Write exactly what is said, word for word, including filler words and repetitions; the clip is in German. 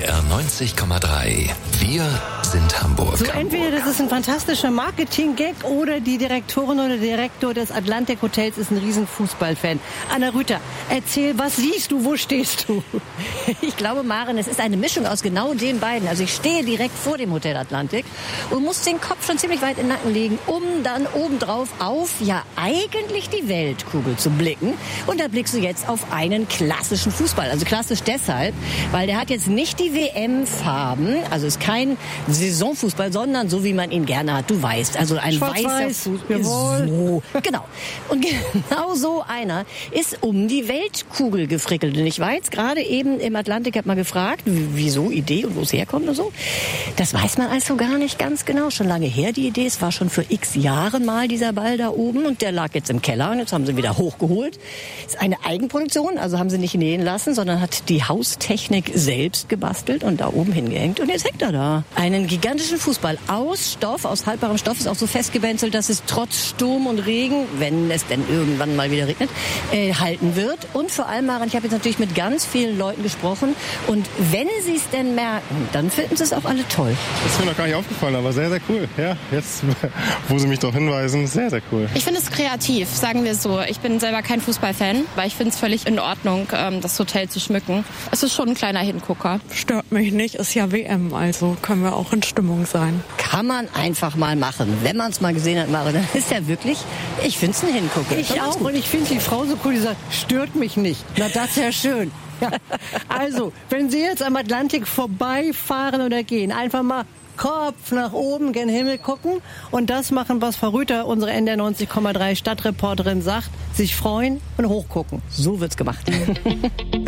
R neunzig Komma drei. Wir sind Hamburg. So, entweder das ist ein fantastischer Marketing-Gag oder die Direktorin oder Direktor des Atlantic Hotels ist ein riesen Fußballfan. Anna Rüther, erzähl, was siehst du, wo stehst du? Ich glaube, Maren, es ist eine Mischung aus genau den beiden. Also ich stehe direkt vor dem Hotel Atlantic und muss den Kopf schon ziemlich weit in den Nacken legen, um dann obendrauf auf, ja, eigentlich die Weltkugel zu blicken. Und da blickst du jetzt auf einen klassischen Fußball. Also klassisch deshalb, weil der hat jetzt nicht die W M-Farben, also ist kein Saisonfußball, sondern so, wie man ihn gerne hat. Du weißt, also ein weißer Fußball. So, genau. Und genau so einer ist um die Weltkugel gefrickelt. Und ich war jetzt gerade eben im Atlantik, hab mal gefragt, wieso Idee und wo es herkommt und so. Das weiß man also gar nicht ganz genau. Schon lange her die Idee. Es war schon für x Jahren mal dieser Ball da oben und der lag jetzt im Keller und jetzt haben sie wieder hochgeholt. Ist eine Eigenproduktion, also haben sie nicht nähen lassen, sondern hat die Haustechnik selbst gebastelt und da oben hingehängt. Und jetzt hängt er da. Einen gigantischen Fußball aus Stoff, aus haltbarem Stoff, ist auch so festgebänzelt, dass es trotz Sturm und Regen, wenn es denn irgendwann mal wieder regnet, äh, halten wird. Und vor allem, Maren, ich habe jetzt natürlich mit ganz vielen Leuten gesprochen und wenn sie es denn merken, dann finden sie es auch alle toll. Das ist mir noch gar nicht aufgefallen, aber sehr, sehr cool. Ja, jetzt, wo Sie mich darauf hinweisen, sehr, sehr cool. Ich finde es kreativ, sagen wir so. Ich bin selber kein Fußballfan, weil ich finde es völlig in Ordnung, das Hotel zu schmücken. Es ist schon ein kleiner Hingucker. Stört mich nicht, ist ja W M, also können wir auch in Stimmung sein. Kann man einfach mal machen. Wenn man es mal gesehen hat, Maren, dann ist ja wirklich, ich finde es ein Hingucker. Ich auch und ich finde die Frau so cool, die sagt, stört mich nicht. Na, das ist ja schön. Ja. Also, wenn Sie jetzt am Atlantik vorbeifahren oder gehen, einfach mal Kopf nach oben gen Himmel gucken und das machen, was Frau Rüther, unsere N D R neunzig Komma drei Stadtreporterin, sagt, sich freuen und hochgucken. So wird's gemacht.